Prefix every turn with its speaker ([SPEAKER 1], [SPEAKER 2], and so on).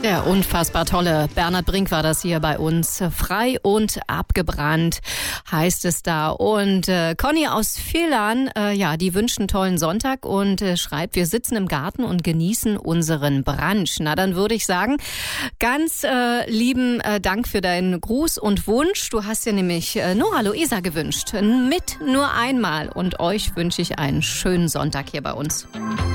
[SPEAKER 1] Der unfassbar tolle Bernhard Brink war das hier bei uns. Frei und abgebrannt heißt es da. Und Conny aus Villern, die wünscht einen tollen Sonntag und schreibt, wir sitzen im Garten und genießen unseren Brunch. Na, dann würde ich sagen, ganz lieben Dank für deinen Gruß und Wunsch. Du hast dir nämlich Nora Luisa gewünscht. Mit nur einmal. Und euch wünsche ich einen schönen Sonntag hier bei uns.